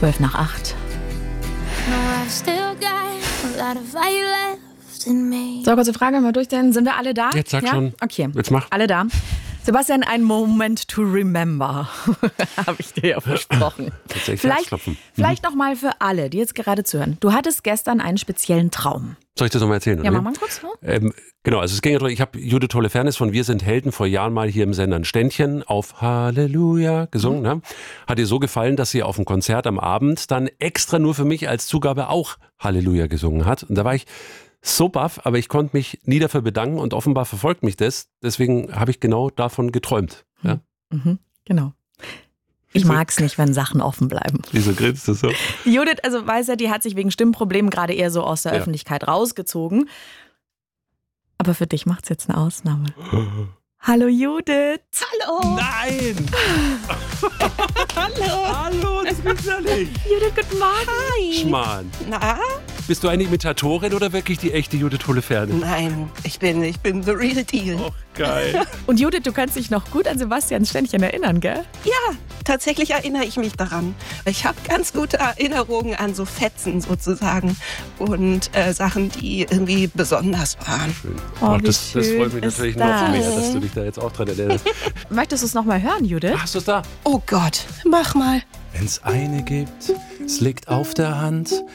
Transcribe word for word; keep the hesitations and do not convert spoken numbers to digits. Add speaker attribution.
Speaker 1: Zwölf nach acht. So, kurze Frage, mal durch, denn sind wir alle da?
Speaker 2: Jetzt sag
Speaker 1: ja?
Speaker 2: schon.
Speaker 1: Okay,
Speaker 2: Jetzt mach.
Speaker 1: alle da. Sebastian, ein Moment to remember, habe ich dir ja versprochen.
Speaker 2: Tatsächlich
Speaker 1: Vielleicht,
Speaker 2: Herzklopfen.
Speaker 1: vielleicht noch mal für alle, die jetzt gerade zuhören. Du hattest gestern einen speziellen Traum.
Speaker 2: Soll ich das nochmal erzählen?
Speaker 1: Ja,
Speaker 2: oder?
Speaker 1: mach mal kurz. Ne?
Speaker 2: Ähm, genau, also es ging ja darum, ich habe Judith Holofernes von Wir sind Helden vor Jahren mal hier im Sender ein Ständchen auf Halleluja gesungen. Mhm. Ne? Hat ihr so gefallen, dass sie auf dem Konzert am Abend dann extra nur für mich als Zugabe auch Halleluja gesungen hat. Und da war ich so baff, aber ich konnte mich nie dafür bedanken und offenbar verfolgt mich das. Deswegen habe ich genau davon geträumt. Ja?
Speaker 1: Mhm, genau. Ich mag es nicht, wenn Sachen offen bleiben.
Speaker 2: Wieso grinst du so?
Speaker 1: Judith, also weiß ja, die hat sich wegen Stimmproblemen gerade eher so aus der
Speaker 2: Ja.
Speaker 1: Öffentlichkeit rausgezogen. Aber für dich macht's jetzt eine Ausnahme. Hallo Judith.
Speaker 3: Hallo.
Speaker 2: Nein!
Speaker 3: Hallo.
Speaker 2: Hallo, das gibt's ja nicht.
Speaker 1: Judith, guten Morgen.
Speaker 3: Hi.
Speaker 2: Schmarrn.
Speaker 3: Na?
Speaker 2: Bist du eine Imitatorin oder wirklich die echte Judith Holofernes?
Speaker 3: Nein, ich bin, ich bin the real deal.
Speaker 2: Oh, geil.
Speaker 1: Und Judith, du kannst dich noch gut an Sebastians Ständchen erinnern, gell?
Speaker 3: Ja, tatsächlich erinnere ich mich daran. Ich habe ganz gute Erinnerungen an so Fetzen sozusagen und äh, Sachen, die irgendwie besonders waren.
Speaker 2: Schön.
Speaker 1: Oh, wie
Speaker 2: das, das
Speaker 1: schön
Speaker 2: freut mich
Speaker 1: ist
Speaker 2: natürlich
Speaker 1: das.
Speaker 2: noch mehr, dass du dich da jetzt auch dran erinnerst.
Speaker 1: Möchtest du es nochmal hören, Judith?
Speaker 2: Hast du es da?
Speaker 3: Oh Gott, mach mal.
Speaker 4: Wenn's eine gibt, es liegt auf der Hand.